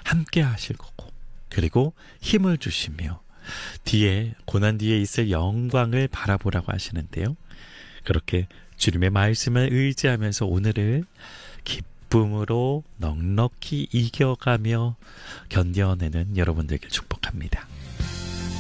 함께 하실 거고, 그리고 힘을 주시며 뒤에, 고난 뒤에 있을 영광을 바라보라고 하시는데요. 그렇게 주님의 말씀을 의지하면서 오늘을 기쁨으로 넉넉히 이겨가며 견뎌내는 여러분들께 축복합니다.